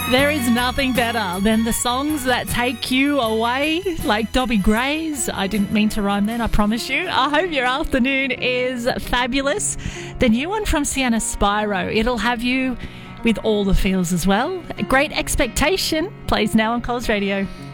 There is nothing better than the songs that take you away, like Dobby Gray's. I didn't mean to rhyme then, I promise you. I hope your afternoon is fabulous. The new one from Sienna Spyro, it'll have you with all the feels as well. Great Expectation plays now on Coles Radio.